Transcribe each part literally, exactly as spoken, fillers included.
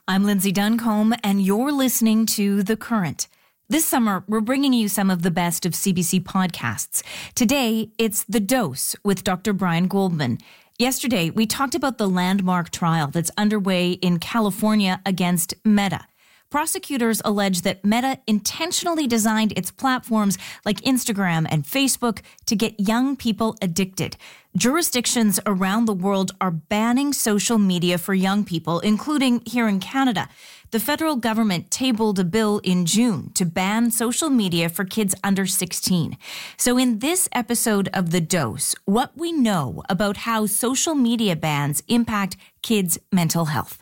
I'm Lindsay Duncombe, and you're listening to The Current. This summer, we're bringing you some of the best of C B C podcasts. Today, it's The Dose with Doctor Brian Goldman. Yesterday, we talked about the landmark trial that's underway in California against Meta. Prosecutors allege that Meta intentionally designed its platforms like Instagram and Facebook to get young people addicted. Jurisdictions around the world are banning social media for young people, including here in Canada. The federal government tabled a bill in June to ban social media for kids under sixteen. So in this episode of The Dose, what we know about how social media bans impact kids' mental health.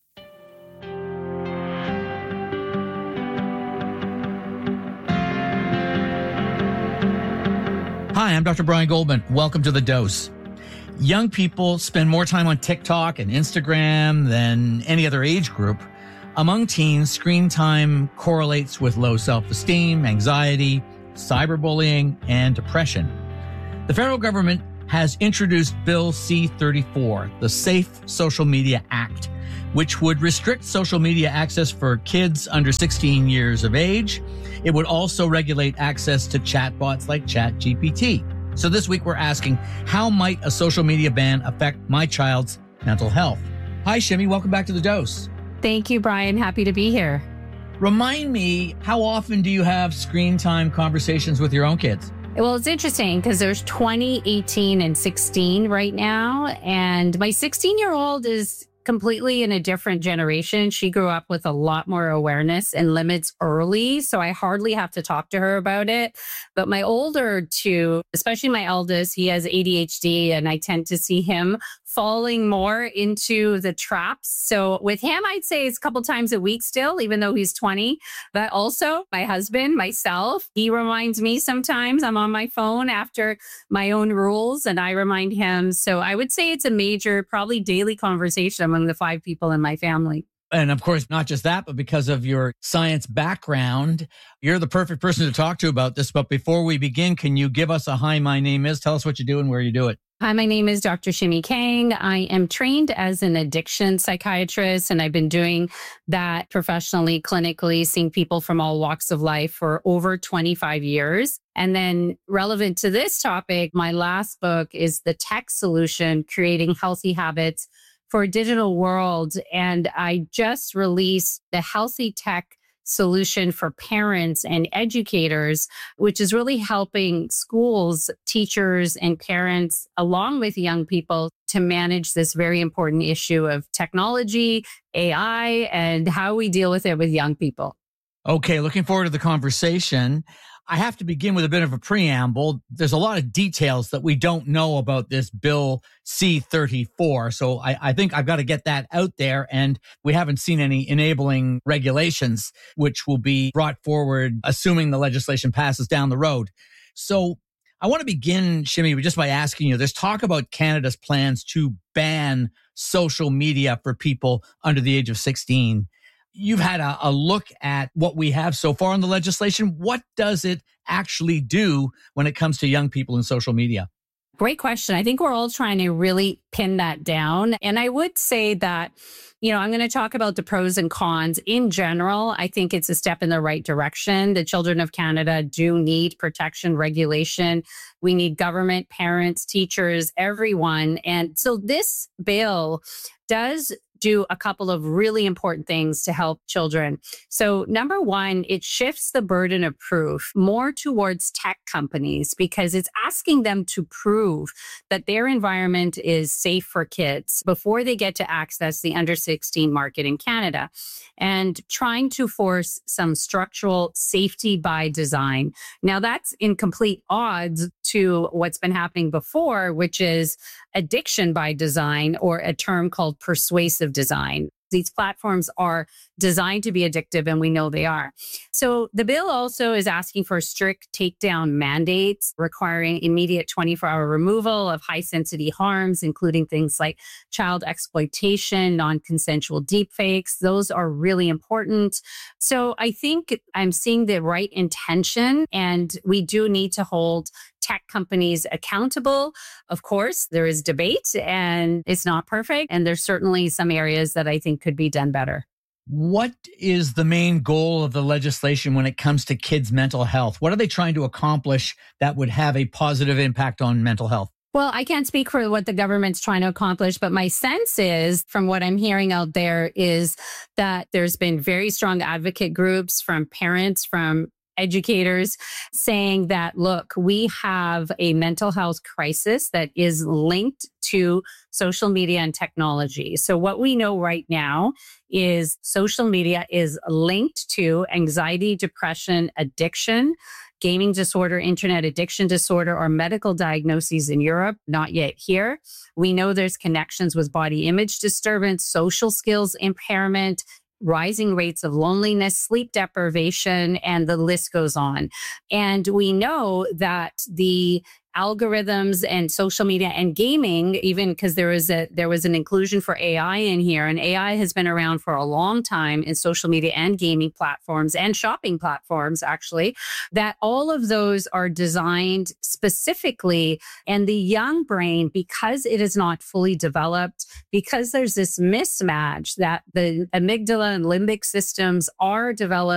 Hi, I'm Doctor Brian Goldman. Welcome to The Dose. Young people spend more time on TikTok and Instagram than any other age group. Among teens, screen time correlates with low self-esteem, anxiety, cyberbullying, and depression. The federal government has introduced Bill C thirty-four, the Safe Social Media Act, which would restrict social media access for kids under sixteen years of age. It would also regulate access to chatbots like ChatGPT. So this week we're asking, how might a social media ban affect my child's mental health? Hi, Shimmy. Welcome back to The Dose. Thank you, Brian. Happy to be here. Remind me, how often do you have screen time conversations with your own kids? Well, it's interesting because there's twenty, eighteen, and sixteen right now. And my sixteen-year-old is completely in a different generation. She grew up with a lot more awareness and limits early, so I hardly have to talk to her about it. But my older two, especially my eldest, he has A D H D, and I tend to see him falling more into the traps. So with him, I'd say it's a couple times a week still, even though he's twenty. But also my husband, myself, he reminds me sometimes. I'm on my phone after my own rules, and I remind him. So I would say it's a major, probably daily conversation among the five people in my family. And of course, not just that, but because of your science background, you're the perfect person to talk to about this. But before we begin, can you give us a hi, my name is, tell us what you do and where you do it? Hi, my name is Doctor Shimmy Kang. I am trained as an addiction psychiatrist, and I've been doing that professionally, clinically, seeing people from all walks of life for over twenty-five years. And then relevant to this topic, my last book is The Tech Solution, Creating Healthy Habits for a Digital World. And I just released the Healthy Tech Solution for Parents and Educators, which is really helping schools, teachers, and parents, along with young people, to manage this very important issue of technology, A I, and how we deal with it with young people. Okay, looking forward to the conversation. I have to begin with a bit of a preamble. There's a lot of details that we don't know about this Bill C thirty-four. So I, I think I've got to get that out there. And we haven't seen any enabling regulations, which will be brought forward, assuming the legislation passes down the road. So I want to begin, Shimmy, just by asking you, there's talk about Canada's plans to ban social media for people under the age of sixteen. You've had a, a look at what we have so far in the legislation. What does it actually do when it comes to young people in social media? Great question. I think we're all trying to really pin that down. And I would say that, you know, I'm going to talk about the pros and cons. In general, I think it's a step in the right direction. The children of Canada do need protection, regulation. We need government, parents, teachers, everyone. And so this bill does do a couple of really important things to help children. So number one, it shifts the burden of proof more towards tech companies because it's asking them to prove that their environment is safe for kids before they get to access the under sixteen market in Canada, and trying to force some structural safety by design. Now that's in complete odds to what's been happening before, which is addiction by design, or a term called persuasive design. These platforms are designed to be addictive, and we know they are. So the bill also is asking for strict takedown mandates requiring immediate twenty-four hour removal of high-sensitivity harms, including things like child exploitation, non-consensual deepfakes. Those are really important. So I think I'm seeing the right intention, and we do need to hold tech companies accountable. Of course, there is debate and it's not perfect. And there's certainly some areas that I think could be done better. What is the main goal of the legislation when it comes to kids' mental health? What are they trying to accomplish that would have a positive impact on mental health? Well, I can't speak for what the government's trying to accomplish, but my sense is, from what I'm hearing out there, is that there's been very strong advocate groups from parents, from educators saying that, look, we have a mental health crisis that is linked to social media and technology. So what we know right now is social media is linked to anxiety, depression, addiction, gaming disorder, internet addiction disorder, or medical diagnoses in Europe, not yet here. We know there's connections with body image disturbance, social skills impairment, rising rates of loneliness, sleep deprivation, and the list goes on. And we know that the algorithms and social media and gaming, even because there was a there was an inclusion for A I in here, and A I has been around for a long time in social media and gaming platforms and shopping platforms, actually, that all of those are designed specifically. And the young brain, because it is not fully developed, because there's this mismatch that the amygdala and limbic systems are developed